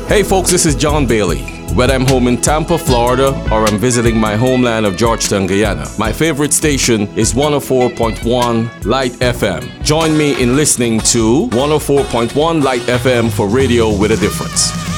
Hey folks, this is John Bailey. Whether I'm home in Tampa, Florida, or I'm visiting my homeland of Georgetown, Guyana, my favorite station is 104.1 Light FM. Join me in listening to 104.1 Light FM for radio with a difference.